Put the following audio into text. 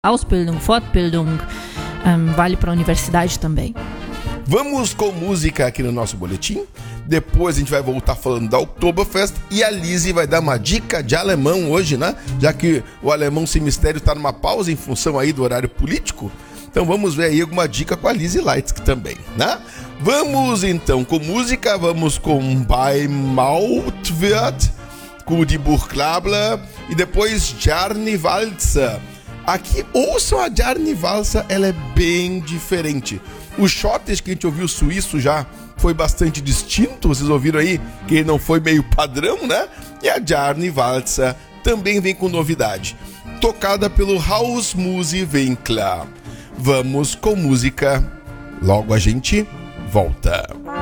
Ausbildung, Fortbildung, vale para a universidade também. Vamos com música aqui no nosso boletim. Depois a gente vai voltar falando da Oktoberfest e a Lizzie vai dar uma dica de alemão hoje, né? Já que o Alemão Sem Mistério está numa pausa em função aí do horário político. Então vamos ver aí alguma dica com a Lizzie Leitzke também, né? Vamos então com música, vamos com Bei Mautwirt, com Die Burgklabler e depois Jarni Walzer. Aqui, ouçam a Jarni Walzer, ela é bem diferente. O Schotters que a gente ouviu suíço já foi bastante distinto, vocês ouviram aí que ele não foi meio padrão, né? E a Jarni Walzer também vem com novidade, tocada pelo Hausmusik-Winkler. Vamos com música, logo a gente volta.